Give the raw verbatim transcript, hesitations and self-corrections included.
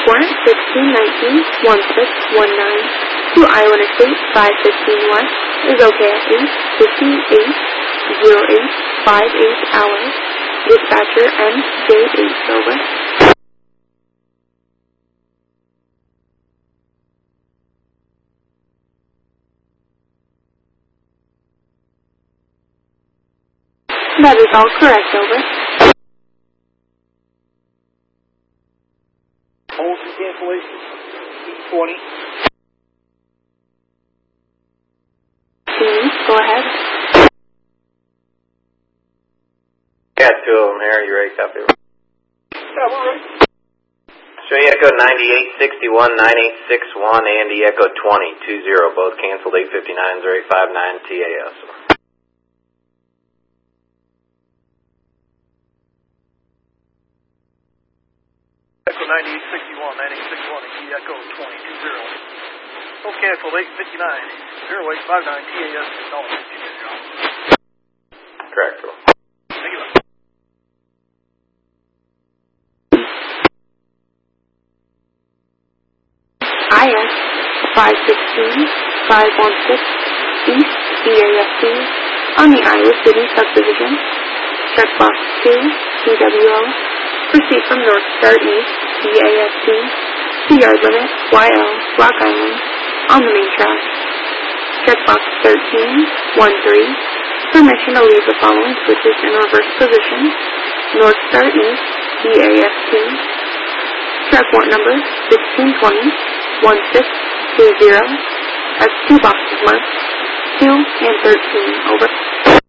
warrant sixteen nineteen sixteen nineteen to Iowa Interstate five fifteen West is okay at eight fifty-eight oh eight fifty-eight hours. Dispatcher M J H, over. That is all correct, over. Hold for cancellation. twenty. Please, go ahead. Got two of them here. You ready, copy? Yeah, we're ready. Show you Echo ninety-eight sixty-one ninety-eight sixty-one and the Echo twenty two zero, both canceled eight fifty-nine oh eight fifty-nine T A S. Echo ninety-eight sixty-one ninety-eight sixty-one and the Echo twenty two zero. Both canceled eight fifty-nine oh eight fifty-nine T A S. Correct, bro. Thank you. I S five sixteen five sixteen East B A S C on the Iowa City subdivision. Checkbox two, C W O. Proceed from North Star East B A S C to yard limit Y L Rock Island on the main track. Checkbox thirteen thirteen. Permission to leave the following switches in reverse position. North Star East B A S C. Track warrant number sixteen twenty sixteen twenty has two boxes marked two and thirteen, over.